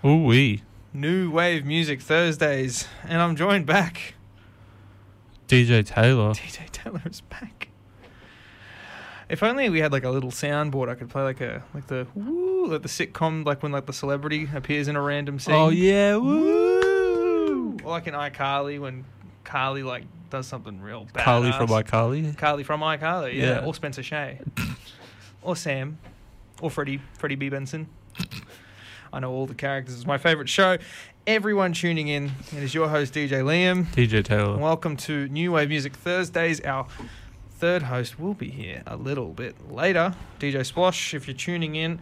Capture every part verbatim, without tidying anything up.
Ooh-wee. New Wave Music Thursdays, and I'm joined back. D J Taylor. D J Taylor is back. If only we had like a little soundboard, I could play like a like the woo, like the sitcom, like when like the celebrity appears in a random scene. Oh yeah, woo! Or like in iCarly when Carly like does something real bad. Carly from iCarly. Carly from iCarly, yeah. Yeah. Or Spencer Shay. Or Sam. Or Freddie, Freddie B. Benson. I know all the characters. It's my favourite show. Everyone tuning in. It is your host, D J Liam. D J Taylor. And welcome to New Wave Music Thursdays. Our third host will be here a little bit later. D J Splosh, if you're tuning in.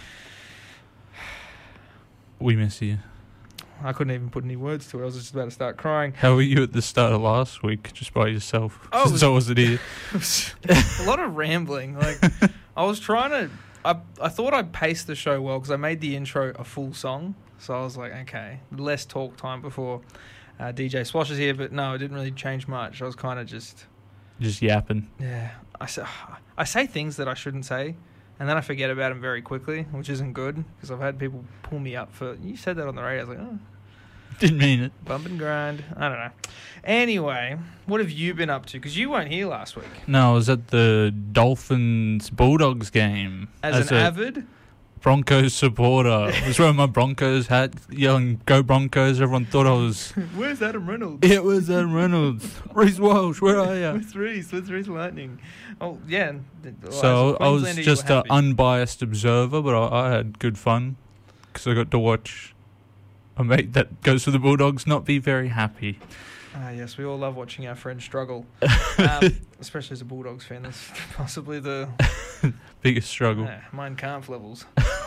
We miss you. I couldn't even put any words to it. I was just about to start crying. How were you at the start of last week, just by yourself? Oh, Since I wasn't here. A lot of rambling. Like, I was trying to... I I thought I'd pace the show well because I made the intro a full song. So I was like, okay, less talk time before uh, D J Splosh is here. But no, it didn't really change much. I was kind of just... Just yapping. Yeah. I say, I say things that I shouldn't say, and then I forget about them very quickly, which isn't good because I've had people pull me up for... You said that on the radio. I was like, oh... Didn't mean it. Bump and grind. I don't know. Anyway, what have you been up to? Because you weren't here last week. No, I was at the Dolphins Bulldogs game. As, as an avid Broncos supporter. I was wearing my Broncos hat, yelling, "Go Broncos." Everyone thought I was... Where's Adam Reynolds? It was Adam Reynolds. Reece Walsh, where are you? With Reece, with Reece Lightning. Oh, yeah. So I was just an happy. unbiased observer, but I, I had good fun because I got to watch a mate that goes for the Bulldogs not be very happy. Ah, yes, we all love watching our friends struggle, um, especially as a Bulldogs fan. That's possibly the biggest struggle. Uh, Mein Kampf levels.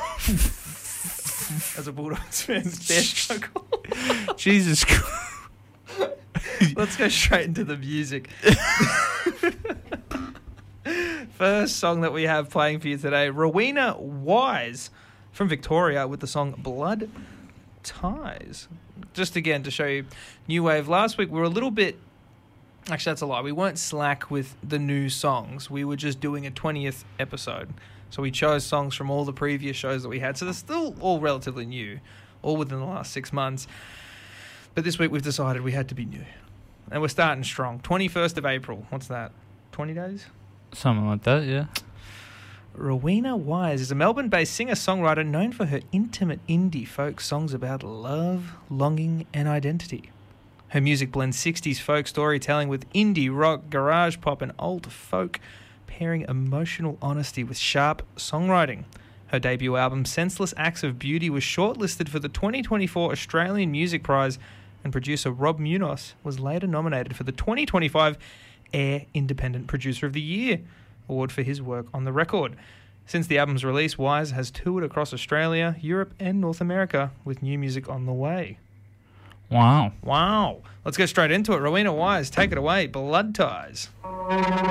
As a Bulldogs fan, their struggle. Jesus Christ. Let's go straight into the music. First song that we have playing for you today, Rowena Wise from Victoria with the song Blood Ties. Just again to show you New Wave. Last week we were a little bit... Actually, that's a lie. We weren't slack with the new songs. We were just doing a twentieth episode. So we chose songs from all the previous shows that we had. So they're still all relatively new, all within the last six months. But this week we've decided we had to be new. And we're starting strong. twenty-first of April. What's that? twenty days? Something like that, yeah. Rowena Wise is a Melbourne-based singer-songwriter known for her intimate indie folk songs about love, longing, and identity. Her music blends sixties folk storytelling with indie rock, garage pop, and old folk, pairing emotional honesty with sharp songwriting. Her debut album, Senseless Acts of Beauty, was shortlisted for the twenty twenty-four Australian Music Prize, and producer Rob Munoz was later nominated for the twenty twenty-five Air Independent Producer of the Year award for his work on the record. Since the album's release, Wise has toured across Australia, Europe, and North America with new music on the way. Wow. Wow. Let's go straight into it. Rowena Wise, take it away. Blood Ties.